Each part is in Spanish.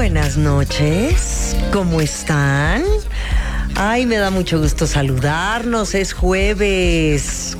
Buenas noches, ¿cómo están? Ay, me da mucho gusto saludarnos, es jueves.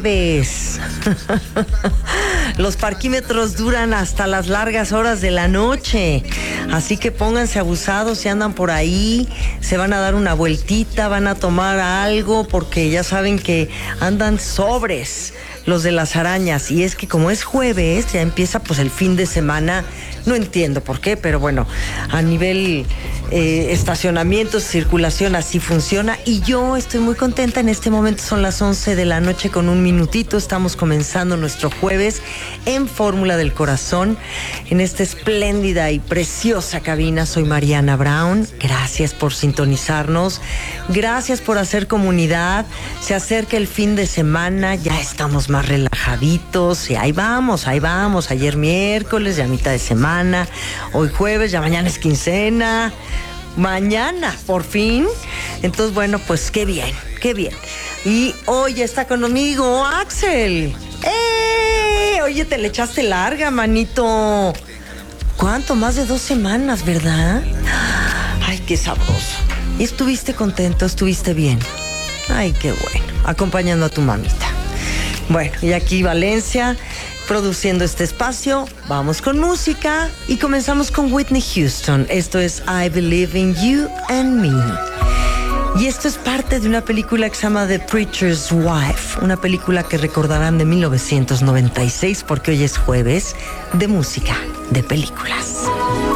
Los parquímetros duran hasta las largas horas de la noche, así que pónganse abusados si andan por ahí, se van a dar una vueltita, van a tomar algo, porque ya saben que andan sobres los de las arañas. Y es que como es jueves, ya empieza pues el fin de semana. No entiendo por qué, pero bueno, a nivel estacionamientos, circulación, así funciona. Y yo estoy muy contenta. En este momento son las 11 de la noche con un minutito. Estamos comenzando nuestro jueves en Fórmula del Corazón, en esta espléndida y preciosa cabina. Soy Mariana Brown. Gracias por sintonizarnos. Gracias por hacer comunidad. Se acerca el fin de semana. Ya estamos más relajaditos. Y ahí vamos. Ayer miércoles, ya mitad de semana. Hoy jueves, ya mañana es quincena. Mañana, por fin. Entonces, bueno, pues qué bien. Y hoy está conmigo Axel. Oye, te le echaste larga, manito. ¿Cuánto? Más de 2 semanas, ¿verdad? Ay, qué sabroso. ¿Y estuviste contento? ¿Estuviste bien? Ay, qué bueno. Acompañando a tu mamita. Bueno, y aquí Valencia produciendo este espacio. Vamos con música y comenzamos con Whitney Houston. Esto es I Believe in You and Me. Y esto es parte de una película que se llama The Preacher's Wife, una película que recordarán de 1996, porque hoy es jueves de música, de películas.